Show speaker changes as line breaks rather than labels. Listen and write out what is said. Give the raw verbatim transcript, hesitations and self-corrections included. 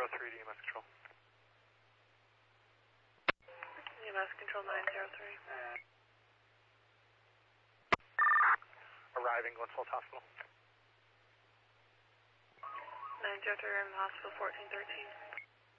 zero three to E M S Control.
E M S Control nine zero three.
Arriving Glenn Hospital.
nine zero three in the hospital, fourteen thirteen.